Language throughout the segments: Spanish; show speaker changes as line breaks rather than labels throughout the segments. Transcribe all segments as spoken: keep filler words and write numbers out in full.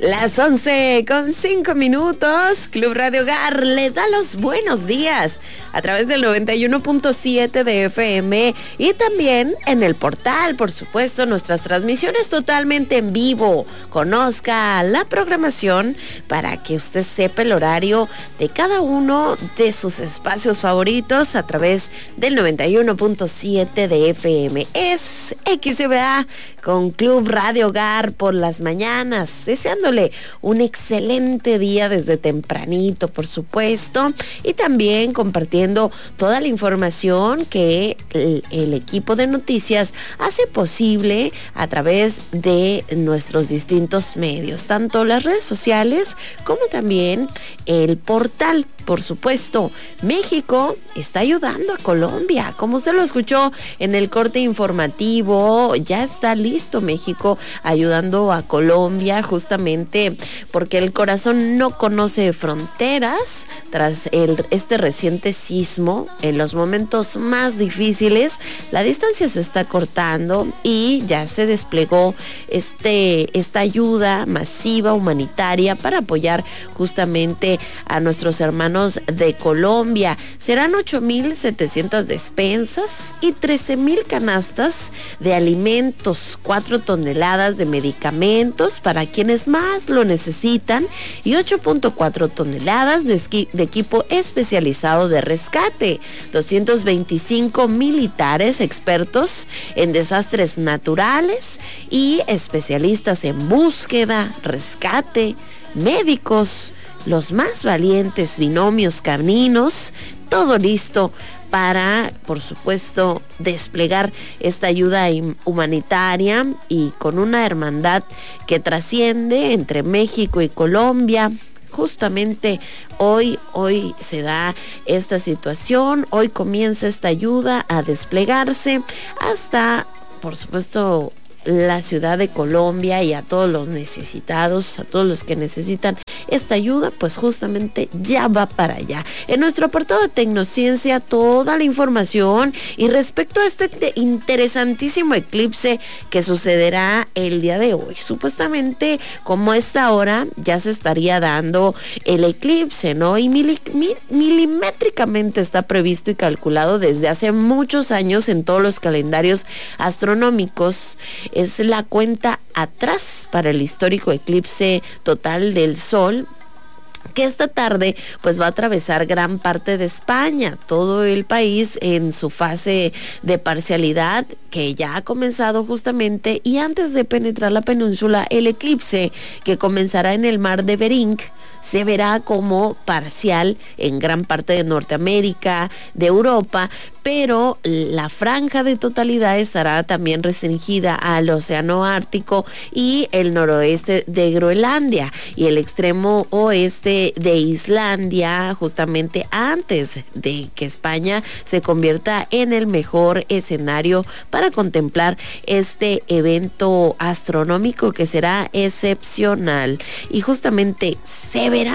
Las once con cinco minutos, Club Radio Hogar le da los buenos días a través del noventa y uno punto siete de F M y también en el portal, por supuesto, nuestras transmisiones totalmente en vivo. Conozca la programación para que usted sepa el horario de cada uno de sus espacios favoritos a través del noventa y uno punto siete de F M. Es X V A con Club Radio Hogar por las mañanas, deseándole un excelente día desde tempranito, por supuesto, y también compartiendo toda la información que el, el equipo de noticias hace posible a través de nuestros distintos medios, tanto las redes sociales como también el portal. Por supuesto, México está ayudando a Colombia, como usted lo escuchó en el corte informativo. Ya está listo México ayudando a Colombia, justamente porque el corazón no conoce fronteras. Tras el, este reciente sismo, en los momentos más difíciles, la distancia se está cortando y ya se desplegó este, esta ayuda masiva humanitaria para apoyar justamente a nuestros hermanos de Colombia. Serán ocho mil setecientas despensas y trece mil canastas de alimentos, cuatro toneladas de medicamentos para quienes más lo necesitan y ocho punto cuatro toneladas de, esqui, de equipo especializado de rescate, doscientos veinticinco militares expertos en desastres naturales y especialistas en búsqueda, rescate, médicos, los más valientes binomios caninos, todo listo para, por supuesto, desplegar esta ayuda humanitaria y con una hermandad que trasciende entre México y Colombia. Justamente hoy, hoy se da esta situación, hoy comienza esta ayuda a desplegarse hasta, por supuesto, la ciudad de Colombia y a todos los necesitados, a todos los que necesitan esta ayuda, pues justamente ya va para allá. En nuestro apartado de Tecnociencia, toda la información y respecto a este interesantísimo eclipse que sucederá el día de hoy. Supuestamente, como a esta hora ya se estaría dando el eclipse, ¿no? Y mili, mil, milimétricamente está previsto y calculado desde hace muchos años en todos los calendarios astronómicos. Es la cuenta atrás para el histórico eclipse total del Sol, que esta tarde pues va a atravesar gran parte de España, todo el país en su fase de parcialidad que ya ha comenzado justamente, y antes de penetrar la península, el eclipse que comenzará en el mar de Bering se verá como parcial en gran parte de Norteamérica, de Europa, pero la franja de totalidad estará también restringida al océano Ártico y el noroeste de Groenlandia y el extremo oeste de Islandia, justamente antes de que España se convierta en el mejor escenario para contemplar este evento astronómico que será excepcional. Y justamente se verá,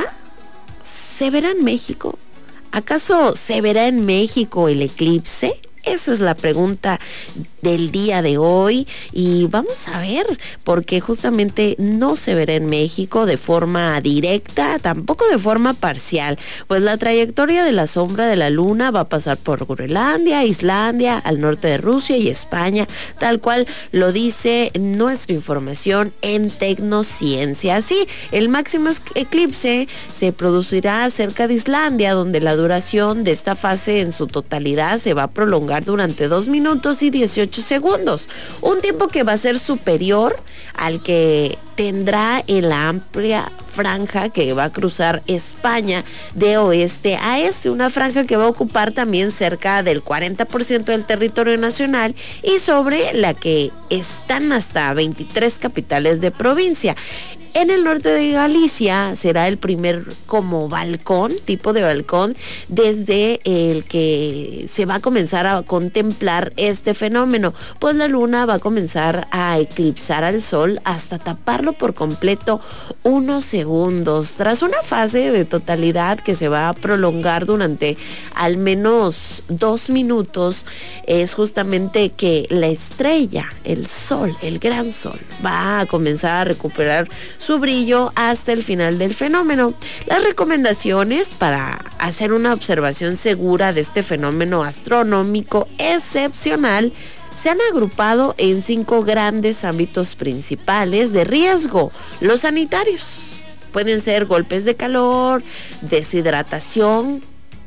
se verá en México. ¿Acaso se verá en México el eclipse? Esa es la pregunta del día de hoy y vamos a ver, porque justamente no se verá en México de forma directa, tampoco de forma parcial, pues la trayectoria de la sombra de la luna va a pasar por Groenlandia, Islandia, al norte de Rusia y España, tal cual lo dice nuestra información en Tecnociencia. Así, el máximo eclipse se producirá cerca de Islandia, donde la duración de esta fase en su totalidad se va a prolongar durante dos minutos y dieciocho segundos, un tiempo que va a ser superior al que tendrá en la amplia franja que va a cruzar España de oeste a este, una franja que va a ocupar también cerca del cuarenta por ciento del territorio nacional y sobre la que están hasta veintitrés capitales de provincia. En el norte de Galicia será el primer como balcón, tipo de balcón, desde el que se va a comenzar a contemplar este fenómeno, pues la luna va a comenzar a eclipsar al sol hasta taparlo por completo unos segundos, tras una fase de totalidad que se va a prolongar durante al menos dos minutos. Es justamente que la estrella, el sol, el gran sol, va a comenzar a recuperar su brillo hasta el final del fenómeno. Las recomendaciones para hacer una observación segura de este fenómeno astronómico excepcional se han agrupado en cinco grandes ámbitos principales de riesgo. Los sanitarios pueden ser golpes de calor, deshidratación,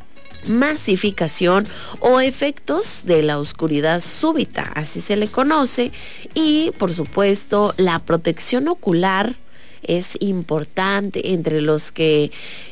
masificación o efectos de la oscuridad súbita, así se le conoce. Y por supuesto la protección ocular es importante entre los que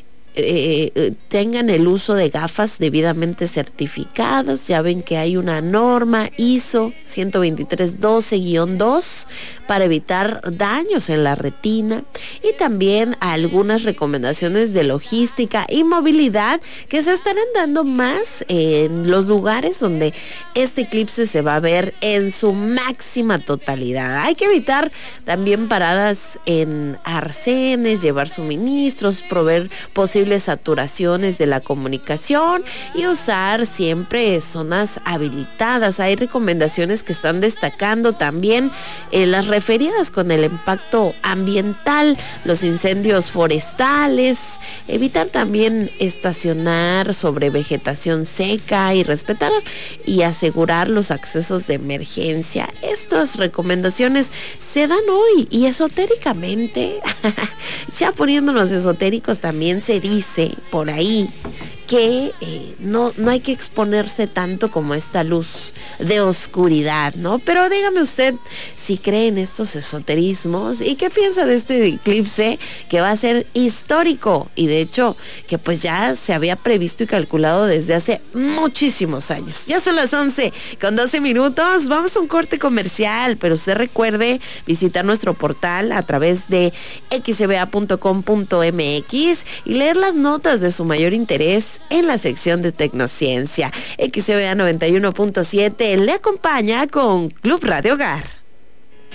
Eh, tengan el uso de gafas debidamente certificadas. Ya ven que hay una norma I S O ciento veintitrés doce guión dos para evitar daños en la retina, y también algunas recomendaciones de logística y movilidad que se estarán dando más en los lugares donde este eclipse se va a ver en su máxima totalidad. Hay que evitar también paradas en arcenes, llevar suministros, proveer posibles saturaciones de la comunicación y usar siempre zonas habilitadas. Hay recomendaciones que están destacando también eh, las referidas con el impacto ambiental, los incendios forestales, evitar también estacionar sobre vegetación seca y respetar y asegurar los accesos de emergencia. Estas recomendaciones se dan hoy y esotéricamente, ya poniéndonos esotéricos, también se dice por ahí que eh, no, no hay que exponerse tanto como esta luz de oscuridad, ¿no? Pero dígame usted si cree en estos esoterismos y qué piensa de este eclipse que va a ser histórico, y de hecho que pues ya se había previsto y calculado desde hace muchísimos años. Ya son las once con doce minutos, vamos a un corte comercial, pero usted recuerde visitar nuestro portal a través de x b a punto com punto m x y leer las notas de su mayor interés en la sección de Tecnociencia. X B A noventa y uno punto siete le acompaña con Club Radio Hogar.